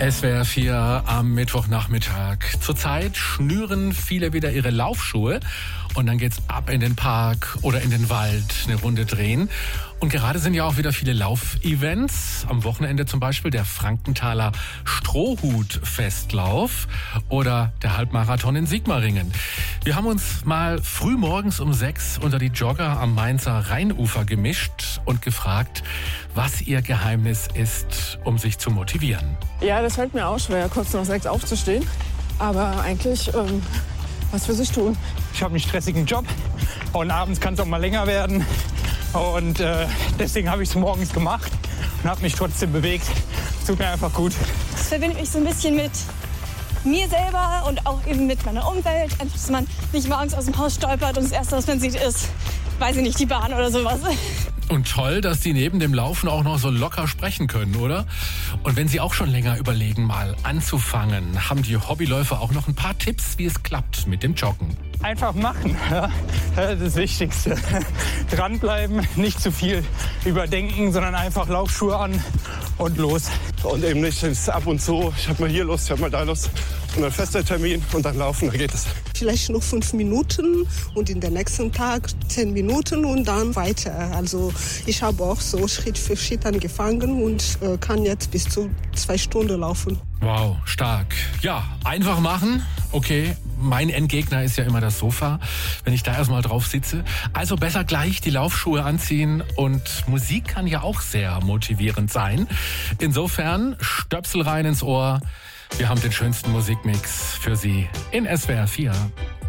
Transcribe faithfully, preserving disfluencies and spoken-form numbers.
S W R vier am Mittwochnachmittag. Zurzeit schnüren viele wieder ihre Laufschuhe und dann geht's ab in den Park oder in den Wald, eine Runde drehen. Und gerade sind ja auch wieder viele Laufevents. Am Wochenende zum Beispiel der Frankenthaler Strohhut-Festlauf oder der Halbmarathon in Sigmaringen. Wir haben uns mal früh morgens um sechs unter die Jogger am Mainzer Rheinufer gemischt und gefragt, was ihr Geheimnis ist, um sich zu motivieren. Ja, das fällt mir auch schwer, kurz nach sechs aufzustehen. Aber eigentlich ähm, was für sich tun. Ich habe einen stressigen Job und abends kann es auch mal länger werden. Und äh, deswegen habe ich es morgens gemacht und habe mich trotzdem bewegt. Es tut mir einfach gut. Das verbindet mich so ein bisschen mit mir selber und auch eben mit meiner Umwelt. Einfach, dass man nicht morgens aus dem Haus stolpert und das Erste, was man sieht, ist, weiß ich nicht, die Bahn oder sowas. Und toll, dass die neben dem Laufen auch noch so locker sprechen können, oder? Und wenn Sie auch schon länger überlegen, mal anzufangen, haben die Hobbyläufer auch noch ein paar Tipps, wie es klappt mit dem Joggen. Einfach machen, ja, das ist das Wichtigste. Dranbleiben, nicht zu viel überdenken, sondern einfach Laufschuhe an und los. Und eben nicht ab und zu, ich habe mal hier Lust, ich habe mal da Lust. Und dann fester Termin und dann laufen, da geht es. Vielleicht noch fünf Minuten und in den nächsten Tag zehn Minuten und dann weiter. Also ich habe auch so Schritt für Schritt angefangen und äh, kann jetzt bis zu zwei Stunden laufen. Wow, stark. Ja, einfach machen. Okay, mein Endgegner ist ja immer das Sofa, wenn ich da erstmal drauf sitze. Also besser gleich die Laufschuhe anziehen und Musik kann ja auch sehr motivierend sein. Insofern Stöpsel rein ins Ohr. Wir haben den schönsten Musikmix für Sie in S W R vier.